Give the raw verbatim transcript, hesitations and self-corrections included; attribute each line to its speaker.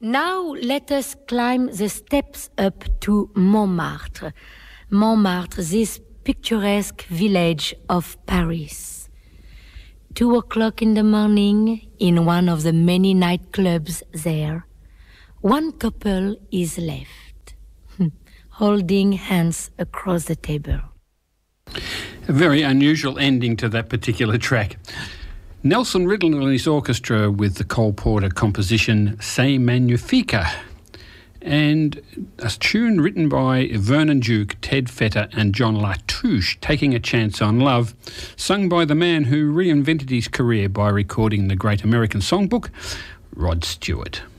Speaker 1: Now let us climb the steps up to Montmartre. Montmartre, this picturesque village of Paris. Two o'clock in the morning, in one of the many nightclubs there, one couple is left, holding hands across the table.
Speaker 2: A very unusual ending to that particular track. Nelson Riddle and his orchestra with the Cole Porter composition C'est Magnifique, and a tune written by Vernon Duke, Ted Fetter and John Latouche, Taking a Chance on Love, sung by the man who reinvented his career by recording the Great American Songbook, Rod Stewart.